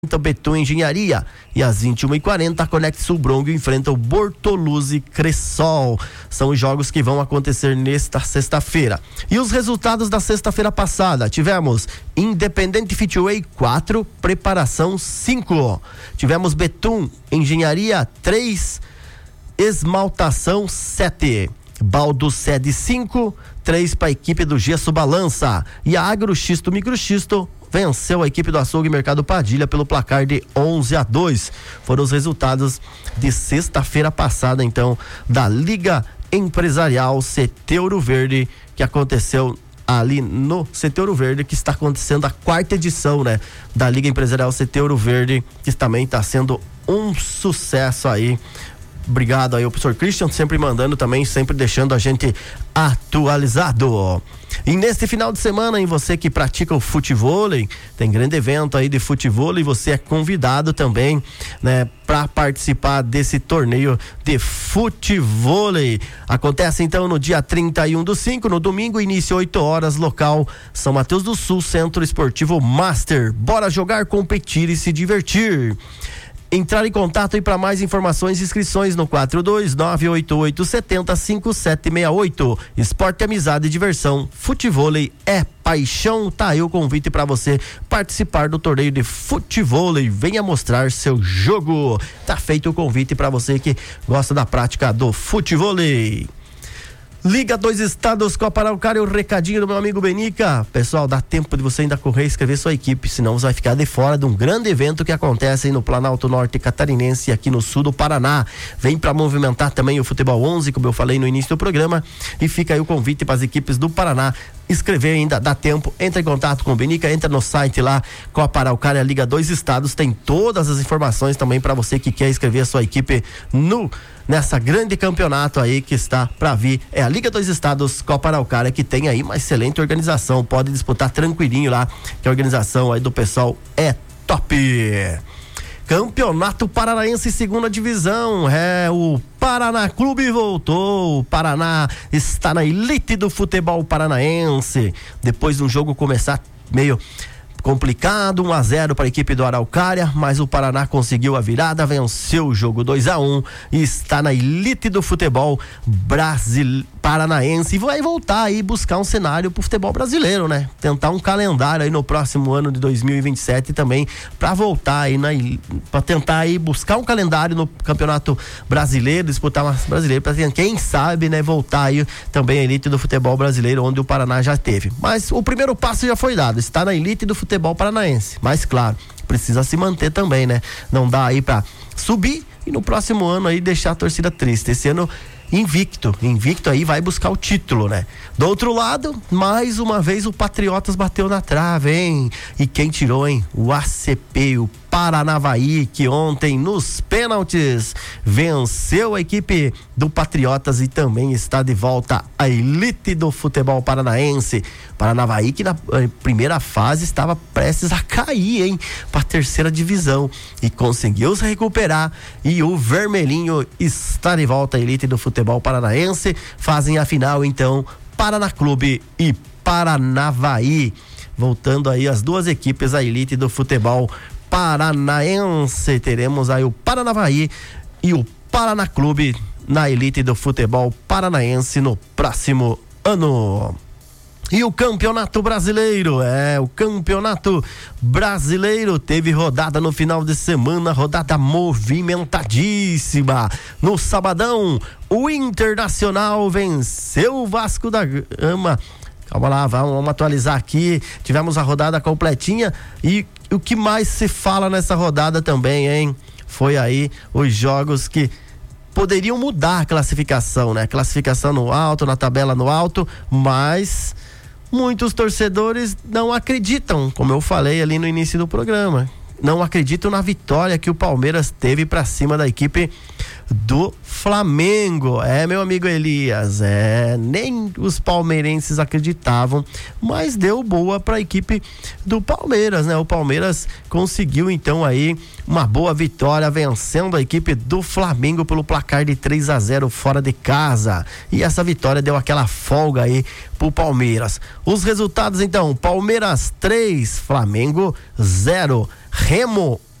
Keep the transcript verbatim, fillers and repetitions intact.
Betum Engenharia, e às vinte e uma e quarenta a Conexul Bronco enfrenta o Bortoluzzi Cressol. São os jogos que vão acontecer nesta sexta-feira. E os resultados da sexta-feira passada: tivemos Independente Fitway quatro, Preparação cinco. Tivemos Betum Engenharia três, Esmaltação sete. Baldo Sede cinco, três para a equipe do Gesso Balança. E a Agroxisto Microxisto venceu a equipe do Açougue Mercado Padilha pelo placar de onze a dois. Foram os resultados de sexta-feira passada, então, da Liga Empresarial C T Ouro Verde, que aconteceu ali no C T Ouro Verde, que está acontecendo a quarta edição, né, da Liga Empresarial C T Ouro Verde, que também está sendo um sucesso aí. Obrigado aí ao professor Christian, sempre mandando também, sempre deixando a gente atualizado. E neste final de semana, em você que pratica o futevôlei, tem grande evento aí de futevôlei, você é convidado também, né, para participar desse torneio de futevôlei. Acontece então no dia trinta e um do cinco, no domingo, início oito horas, local São Mateus do Sul, Centro Esportivo Master. Bora jogar, competir e se divertir. Entrar em contato aí para mais informações e inscrições no quatro dois nove oito oito sete zero cinco sete seis oito. Esporte, amizade e diversão. Futevôlei é paixão. Tá aí o convite para você participar do torneio de futevôlei. Venha mostrar seu jogo. Tá feito o convite para você que gosta da prática do futevôlei. Liga dois Estados, Copa Araucária, o recadinho do meu amigo Benica. Pessoal, dá tempo de você ainda correr e escrever sua equipe, senão você vai ficar de fora de um grande evento que acontece aí no Planalto Norte Catarinense e aqui no sul do Paraná. Vem para movimentar também o Futebol onze, como eu falei no início do programa, e fica aí o convite para as equipes do Paraná escrever ainda, dá tempo. Entra em contato com o Benica, entra no site lá, Copa Araucária Liga dois Estados, tem todas as informações também para você que quer escrever a sua equipe no nessa grande campeonato aí que está para vir. É a Liga dois Estados Copa Araucária, que tem aí uma excelente organização, pode disputar tranquilinho lá, que a organização aí do pessoal é top. Campeonato Paranaense segunda divisão, é, o Paraná Clube voltou, o Paraná está na elite do futebol paranaense, depois de um jogo começar meio complicado, um a zero para a equipe do Araucária, mas o Paraná conseguiu a virada, venceu o jogo dois a um e está na elite do futebol brasileiro, paranaense, e vai voltar aí buscar um cenário pro futebol brasileiro, né? Tentar um calendário aí no próximo ano de dois mil e vinte e sete também, para voltar aí na, para tentar aí buscar um calendário no Campeonato Brasileiro, disputar uma brasileira, para quem sabe, né, voltar aí também a elite do futebol brasileiro, onde o Paraná já teve. Mas o primeiro passo já foi dado, está na elite do futebol futebol paranaense, mas claro, precisa se manter também, né? Não dá aí pra subir e no próximo ano aí deixar a torcida triste. Esse ano invicto, invicto aí vai buscar o título, né? Do outro lado, mais uma vez o Patriotas bateu na trave, hein? E quem tirou, hein? O A C P, o Paranavaí, que ontem nos pênaltis venceu a equipe do Patriotas e também está de volta à elite do futebol paranaense. Paranavaí, que na primeira fase estava prestes a cair, hein, para a terceira divisão, e conseguiu se recuperar, e o vermelhinho está de volta à elite do futebol paranaense. Fazem a final então Paraná Clube e Paranavaí, voltando aí as duas equipes à elite do futebol paranaense. Teremos aí o Paranavaí e o Paraná Clube na elite do futebol paranaense no próximo ano. E o Campeonato Brasileiro, é, o Campeonato Brasileiro teve rodada no final de semana, rodada movimentadíssima. No sabadão, o Internacional venceu o Vasco da Gama. Calma lá, vamos, vamos atualizar aqui. Tivemos a rodada completinha e o que mais se fala nessa rodada também, hein? Foi aí os jogos que poderiam mudar a classificação, né? Classificação no alto, na tabela no alto, mas muitos torcedores não acreditam, como eu falei ali no início do programa. Não acreditam na vitória que o Palmeiras teve para cima da equipe do Flamengo. É, meu amigo Elias, é, nem os palmeirenses acreditavam, mas deu boa para a equipe do Palmeiras, né? O Palmeiras conseguiu então aí uma boa vitória, vencendo a equipe do Flamengo pelo placar de três a zero fora de casa. E essa vitória deu aquela folga aí pro Palmeiras. Os resultados então: Palmeiras três, Flamengo zero, Remo